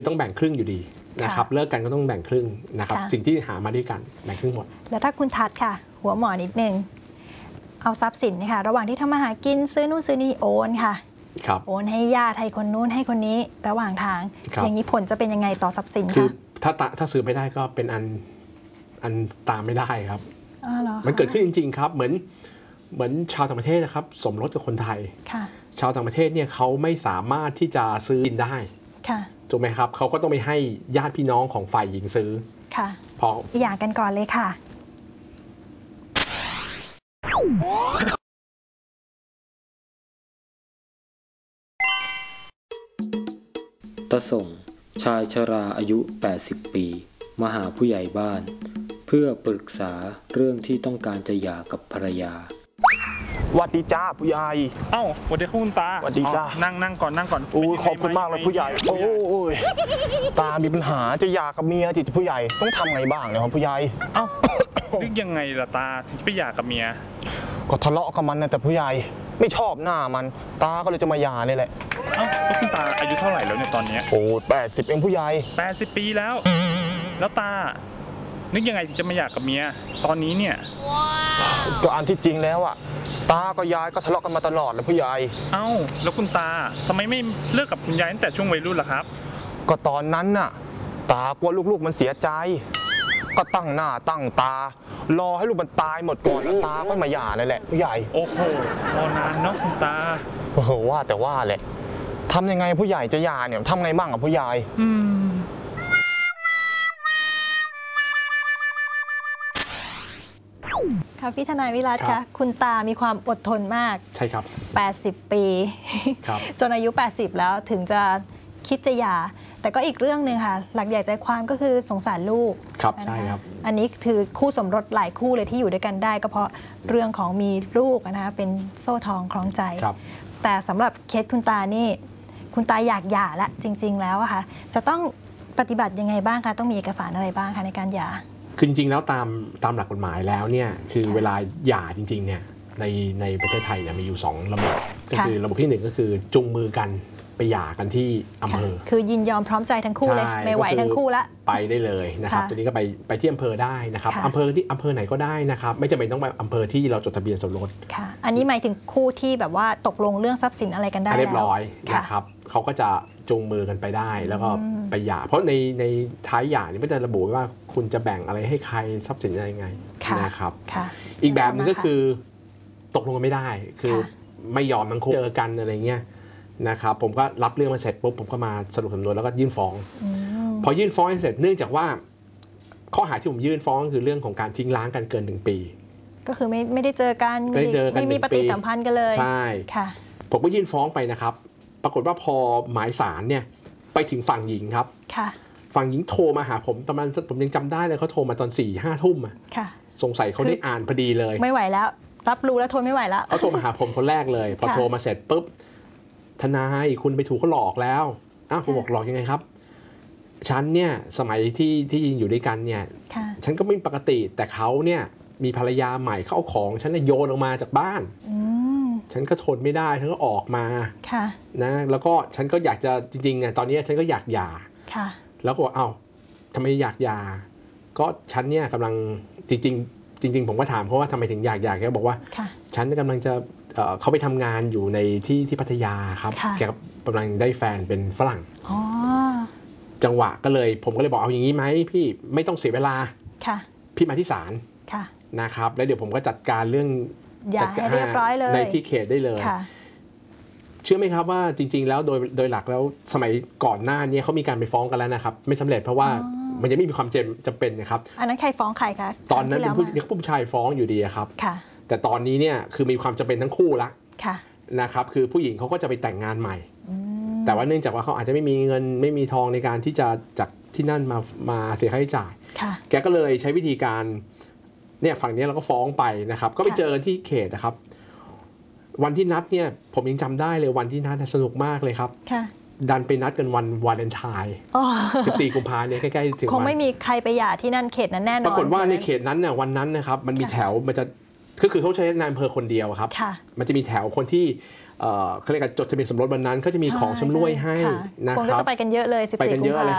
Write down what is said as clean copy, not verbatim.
ต้องแบ่งครึ่งอยู่ดีนะครับเลิกกันก็ต้องแบ่งครึ่งนะครับสิ่งที่หามาด้วยกันแบ่งครึ่งหมดแล้วถ้าคุณทัดค่ะหัวหมอนิดนึงเอาทรัพย์สินนะคะระหว่างที่ทำมาหากินซื้อนู่นซื้อนี่โอนค่ะโอนให้ญาติให้คนนู้นให้คนนี้ระหว่างทางอย่างนี้ผลจะเป็นยังไงต่อทรัพย์สินคือถ้าซื้อไม่ได้ก็เป็นอันตามไม่ได้ครับมันเกิดขึ้นจริงๆครับเหมือนชาวต่างประเทศนะครับสมรสกับคนไทยชาวต่างประเทศเนี่ยเขาไม่สามารถที่จะซื้อกินได้ถูกไหมครับเขาก็ต้องไปให้ญาติพี่น้องของฝ่ายหญิงซื้อค่ะพออย่างกันก่อนเลยค่ะตาส่งชายชราอายุ80ปีมาหาผู้ใหญ่บ้านเพื่อปรึกษาเรื่องที่ต้องการจะหย่ากับภรรยาสวัสดีจ้าผู้ใหญ่สวัสดีคุณตาสวัสดีจ้านั่งก่อนโอ้ยขอบคุณมากเลยผู้ใหญ่โอ้ยตามีปัญหาจะหย่ากับเมียจิตผู้ใหญ่ต้องทำไงบ้างเนี่ยครับผู้ใหญ่นึกยังไงล่ะตาถึงจะไปหย่ากับเมียก็ทะเลาะกับมันนะแต่ผู้ใหญ่ไม่ชอบหน้ามันตาก็เลยจะมาหย่านี่แหละแล้วคุณตาอายุเท่าไหร่แล้วเนี่ยตอนนี้โอ้80เองผู้ใหญ่ 80ปีแล้วตานึกยังไงถึงจะมาหย่ากับเมียตอนนี้เนี่ยก็อันที่จริงแล้วอ่ะตากับยายก็ทะเลาะกันมาตลอดเลยผู้ใหญ่แล้วคุณตาทำไมไม่เลิกกับคุณยายตั้งแต่ช่วงวัยรุ่นล่ะครับก็ตอนนั้นน่ะตากลัวลูกๆมันเสียใจก็ตั้งหน้าตั้งตารอให้ลูกมันตายหมดก่อนแล้วตาก็มาหย่านั่นแหละผู้ใหญ่โอ้โหรอนานเนาะคุณตาว่าแต่ว่าแหละทำยังไงผู้ใหญ่จะหย่าเนี่ยทำไงบ้างกับผู้ใหญ่ค่ะพี่ทนายวิรัตคะคุณตามีความอดทนมากใช่ครับ 80ปีจนอายุ80แล้วถึงจะคิดจะหย่าแต่ก็อีกเรื่องหนึ่งค่ะหลักใหญ่ใจความก็คือสงสารลูกครับใช่ครับอันนี้ถือคู่สมรสหลายคู่เลยที่อยู่ด้วยกันได้ก็เพราะเรื่องของมีลูกนะคะเป็นโซ่ทองคล้องใจแต่สำหรับเคสคุณตานี่คุณตาอยากหย่าละจริงๆแล้วอะค่ะจะต้องปฏิบัติยังไงบ้างคะต้องมีเอกสารอะไรบ้างคะในการหย่าคือจริงๆแล้วตามหลักกฎหมายแล้วเนี่ยคือเวลาหย่าจริงๆเนี่ยในประเทศไทยเนี่ยมีอยู่2ระบบก็คือระบบที่1ก็คือจูงมือกันไปหย่ากันที่อำเภอคือยินยอมพร้อมใจทั้งคู่เลยไม่ไหวทั้งคู่ละไปได้เลยนะครับตัวนี้ก็ไปที่อำเภอได้นะครับอำเภอไหนก็ได้นะครับไม่จำเป็นต้องไปอำเภอที่เราจดทะเบียนสมรสค่ะอันนี้หมายถึงคู่ที่แบบว่าตกลงเรื่องทรัพย์สินอะไรกันได้เรียบร้อยนะครับเขาก็จะจูงมือกันไปได้แล้วก็ไปหย่าเพราะในท้ายหย่านี่ก็จะระบุไว้ว่าคุณจะแบ่งอะไรให้ใครทรัพย์สินอะไรยังไงนะครับอีกแบบนึงก็คือตกลงกันไม่ได้คือไม่ยอมทั้งคู่เจอกันอะไรเงี้ยนะครับผมก็รับเรื่องมาเสร็จปุ๊บผมก็มาสรุปสำนวนแล้วก็ยื่นฟ้องพอยื่นฟ้องเสร็จเนื่องจากว่าข้อหาที่ผมยื่นฟ้องคือเรื่องของการทิ้งร้างกันเกิน1 ปีก็คือไม่ได้เจอกันไม่มีปฏิสัมพันธ์กันเลยใช่ค่ะผมก็ยื่นฟ้องไปนะครับปรากฏว่าพอหมายศาลเนี่ยไปถึงฝั่งหญิงครับฝั่งหญิงโทรมาหาผมประมาณผมยังจำได้เลยเขาโทรมาตอน4-5 ทุ่มสงสัยเขาได้อ่านพอดีเลยไม่ไหวแล้วรับรู้แล้วทนไม่ไหวแล้วเขาโทรมาหาผมคนแรกเลยพอโทรมาเสร็จปุ๊บทนายคุณไปถูกเขาหลอกแล้วผมบอกหลอกยังไงครับฉันเนี่ยสมัยที่อยู่ด้วยกันเนี่ยฉันก็ไม่ปกติแต่เขาเนี่ยมีภรรยาใหม่เขาเอาของฉันโยนออกมาจากบ้านฉันก็ทนไม่ได้ฉันก็ออกมานะแล้วก็ฉันก็อยากจะจริงๆตอนนี้ฉันก็อยากหย่าแล้วก็บอกทำไมอยากหย่าก็ฉันเนี่ยกำลังจริงผมก็ถามเขาว่าทำไมถึงอยากหย่าแกบอกว่าฉันกำลังจะเขาไปทำงานอยู่ในที่พัทยาครับแกกำลังได้แฟนเป็นฝรั่งจังหวะผมก็เลยบอกเอาอย่างนี้ไหมพี่ไม่ต้องเสียเวลาพี่มาที่ศาลนะครับแล้วเดี๋ยวผมก็จัดการเรื่องจัดการเรียบร้อยเลยในที่เขตได้เลยเชื่อไหมครับว่าจริงๆแล้วโดยหลักแล้วสมัยก่อนหน้านี้เขามีการไปฟ้องกันแล้วนะครับไม่สำเร็จเพราะว่ามันยังไม่มีความจำเป็นนะครับอันนั้นใครฟ้องใครคะตอนนั้นเป็นผู้ชายฟ้องอยู่ดีครับแต่ตอนนี้เนี่ยคือมีความจำเป็นทั้งคู่ละนะครับคือผู้หญิงเขาก็จะไปแต่งงานใหม่แต่ว่าเนื่องจากว่าเขาอาจจะไม่มีเงินไม่มีทองในการที่จะจากที่นั่นมาเสียค่าใช้จ่ายแกก็เลยใช้วิธีการเนี่ยฝั่งนี้เราก็ฟ้องไปนะครับก็ไปเจอกันที่เขตนะครับวันที่นัดเนี่ยผมยังจำได้เลยวันที่นัดสนุกมากเลยครับดันไปนัดกันวันวาเลนไทน์14 กุมภาพันธ์เนี่ยใกล้ๆถึงคงไม่มีใครไปหย่าที่นั่นเขตนั้นแน่นอนปรากฏว่าในเขตนั้นเนี่ยวันนั้นนะครับมันมีแถวมันจะคือเขาใช้นายอำเภอคนเดียวครับมันจะมีแถวคนที่ เขาเรียกกันจดทะเบียนสมรสวันนั้นเขาจะมีของชำร่วยให้นะครับคงจะไปกันเยอะเลย14 กุมภาพันธ์